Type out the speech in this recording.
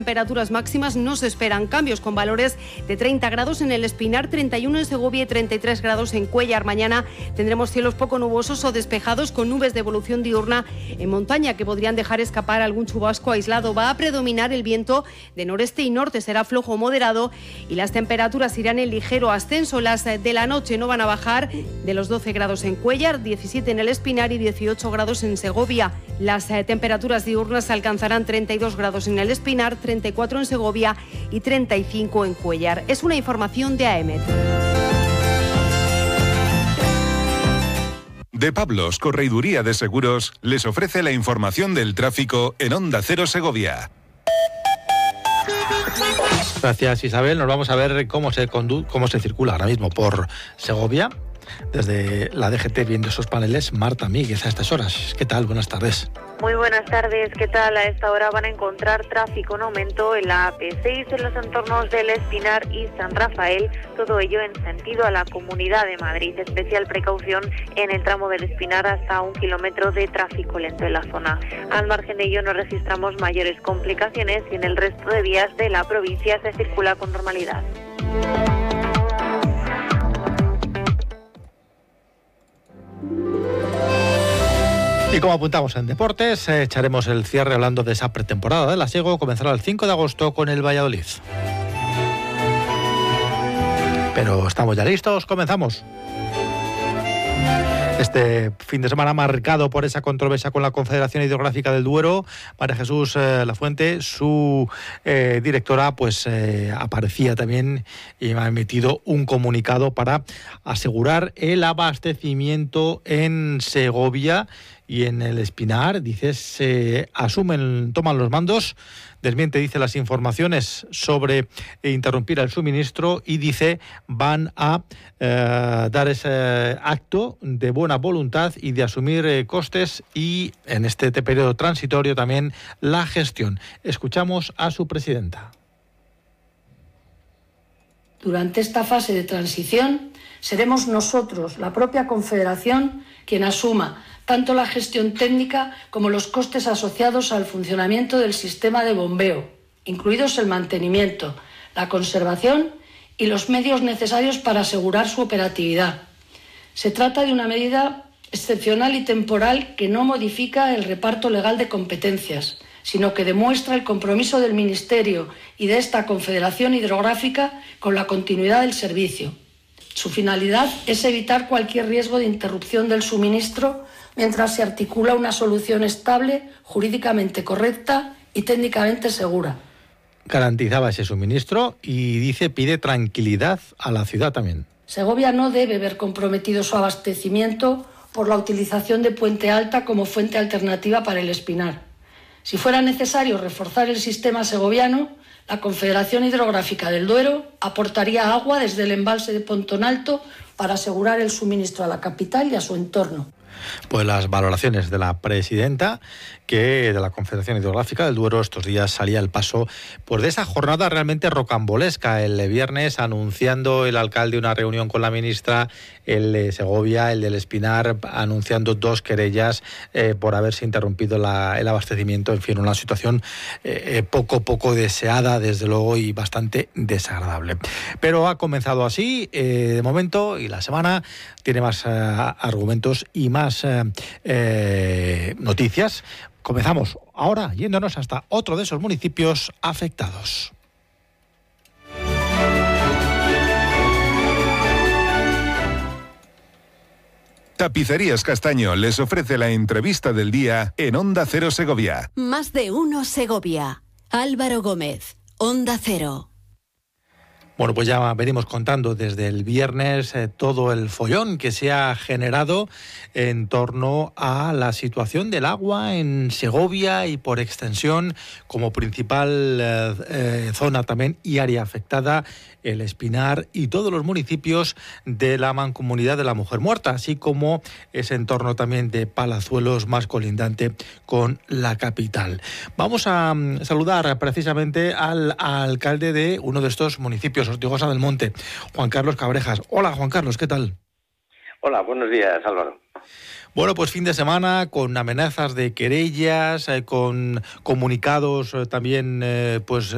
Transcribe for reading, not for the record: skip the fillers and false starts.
Temperaturas máximas no se esperan cambios, con valores de 30 grados en el Espinar, 31 en Segovia y 33 grados en Cuéllar. Mañana tendremos cielos poco nubosos o despejados con nubes de evolución diurna en montaña que podrían dejar escapar algún chubasco aislado. Va a predominar el viento de noreste y norte, será flojo o moderado y las temperaturas irán en ligero ascenso. Las de la noche no van a bajar de los 12 grados en Cuéllar, 17 en el Espinar y 18 grados en Segovia. Las temperaturas diurnas alcanzarán 32 grados en el Espinar, 34 en Segovia y 35 en Cuéllar. Es una información de AEMET. De Pablos, Correiduría de Seguros, les ofrece la información del tráfico en Onda Cero Segovia. Gracias, Isabel. Nos vamos a ver cómo se circula ahora mismo por Segovia. Desde la DGT viendo esos paneles, Marta Míguez a estas horas. ¿Qué tal? Buenas tardes. Muy buenas tardes, ¿qué tal? A esta hora van a encontrar tráfico en aumento en la AP6 en los entornos del Espinar y San Rafael, todo ello en sentido a la Comunidad de Madrid. Especial precaución en el tramo del Espinar, hasta 1 kilómetro de tráfico lento en la zona. Al margen de ello no registramos mayores complicaciones y en el resto de vías de la provincia se circula con normalidad. Y como apuntamos en deportes, echaremos el cierre hablando de esa pretemporada de la Sego. Comenzará el 5 de agosto con el Valladolid. Pero estamos ya listos, comenzamos. Este fin de semana marcado por esa controversia con la Confederación Hidrográfica del Duero, María Jesús Lafuente, su directora, pues aparecía también y ha emitido un comunicado para asegurar el abastecimiento en Segovia y en el Espinar. Dice, se toman los mandos, desmiente, dice, las informaciones sobre interrumpir el suministro y dice, van a dar ese acto de buena voluntad y de asumir costes y en este periodo transitorio también la gestión. Escuchamos a su presidenta. Durante esta fase de transición seremos nosotros, la propia Confederación, quien asuma tanto la gestión técnica como los costes asociados al funcionamiento del sistema de bombeo, incluidos el mantenimiento, la conservación y los medios necesarios para asegurar su operatividad. Se trata de una medida excepcional y temporal que no modifica el reparto legal de competencias, sino que demuestra el compromiso del Ministerio y de esta Confederación Hidrográfica con la continuidad del servicio. Su finalidad es evitar cualquier riesgo de interrupción del suministro mientras se articula una solución estable, jurídicamente correcta y técnicamente segura. Garantizaba ese suministro y dice, pide tranquilidad a la ciudad también. Segovia no debe ver comprometido su abastecimiento por la utilización de Puente Alta como fuente alternativa para el Espinar. Si fuera necesario reforzar el sistema segoviano, la Confederación Hidrográfica del Duero aportaría agua desde el embalse de Pontón Alto para asegurar el suministro a la capital y a su entorno. Pues las valoraciones de la presidenta, que de la Confederación Hidrográfica del Duero estos días salía el paso pues de esa jornada realmente rocambolesca. El viernes anunciando el alcalde una reunión con la ministra, el de Segovia, el del Espinar, anunciando 2 querellas por haberse interrumpido el abastecimiento. En fin, una situación poco deseada, desde luego, y bastante desagradable. Pero ha comenzado así, de momento, y la semana tiene más argumentos y más noticias. Comenzamos ahora yéndonos hasta otro de esos municipios afectados. Tapicerías Castaño les ofrece la entrevista del día en Onda Cero Segovia. Más de uno Segovia. Álvaro Gómez, Onda Cero. Bueno, pues ya venimos contando desde el viernes todo el follón que se ha generado en torno a la situación del agua en Segovia y por extensión como principal zona también y área afectada el Espinar y todos los municipios de la Mancomunidad de la Mujer Muerta, así como ese entorno también de Palazuelos más colindante con la capital. Vamos a saludar precisamente al alcalde de uno de estos municipios, Ortigosa del Monte, Juan Carlos Cabrejas. Hola, Juan Carlos, ¿qué tal? Hola, buenos días, Álvaro. Bueno, pues fin de semana con amenazas de querellas, con comunicados también pues